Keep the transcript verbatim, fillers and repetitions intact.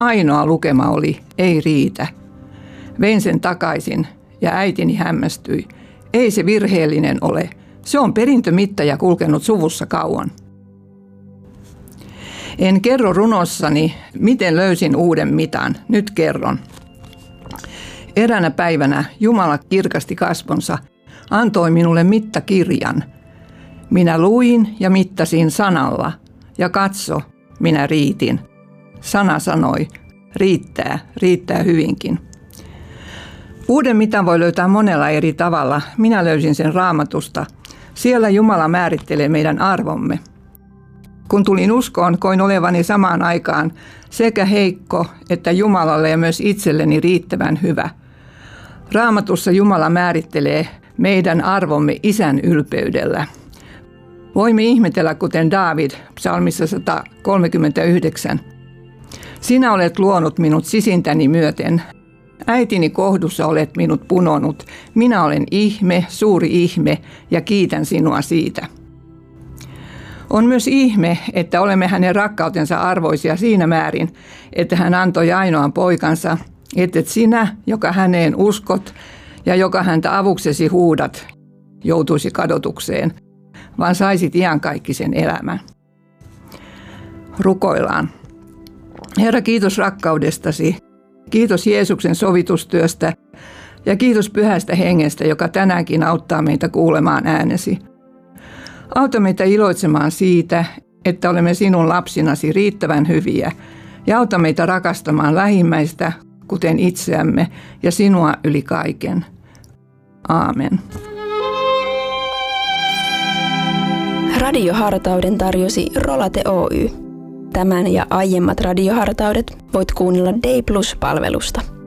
Ainoa lukema oli, ei riitä. Vein sen takaisin ja äitini hämmästyi. Ei se virheellinen ole. Se on perintömittaja kulkenut suvussa kauan. En kerro runossani, miten löysin uuden mitan. Nyt kerron. Eräänä päivänä Jumala kirkasti kasvonsa, antoi minulle mittakirjan. Minä luin ja mittasin sanalla, ja katso, minä riitin. Sana sanoi, riittää, riittää hyvinkin. Uuden mitan voi löytää monella eri tavalla. Minä löysin sen Raamatusta. Siellä Jumala määrittelee meidän arvomme. Kun tulin uskoon, koin olevani samaan aikaan sekä heikko että Jumalalle ja myös itselleni riittävän hyvä. Raamatussa Jumala määrittelee meidän arvomme Isän ylpeydellä. Voimme ihmetellä, kuten Daavid psalmissa sata kolmekymmentäyhdeksän. Sinä olet luonut minut sisintäni myöten. Äitini kohdussa olet minut punonut. Minä olen ihme, suuri ihme, ja kiitän sinua siitä. On myös ihme, että olemme hänen rakkautensa arvoisia siinä määrin, että hän antoi ainoan poikansa, että sinä, joka häneen uskot ja joka häntä avuksesi huudat, joutuisi kadotukseen, vaan saisit iankaikkisen elämän. Rukoillaan. Herra, kiitos rakkaudestasi. Kiitos Jeesuksen sovitustyöstä ja kiitos Pyhästä Hengestä, joka tänäänkin auttaa meitä kuulemaan äänesi. Auta meitä iloitsemaan siitä, että olemme sinun lapsinasi riittävän hyviä, ja auta meitä rakastamaan lähimmäistä, kuten itseämme, ja sinua yli kaiken. Aamen. Radiohartauden tarjosi Rolate Oy. Tämän ja aiemmat radiohartaudet voit kuunnella Day Plus-palvelusta.